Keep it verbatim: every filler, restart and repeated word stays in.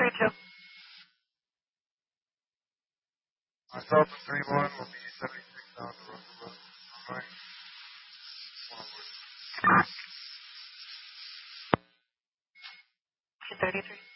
two. Myself and three one will be seventy-six down the road. Runway. two thirty-three.